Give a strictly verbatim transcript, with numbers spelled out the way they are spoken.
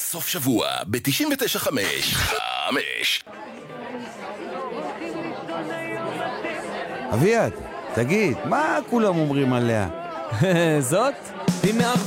סוף שבוע ב-תשעים ותשע חמש. חמש. אביעד, תגיד, מה כולם אומרים עליה? זאת? היא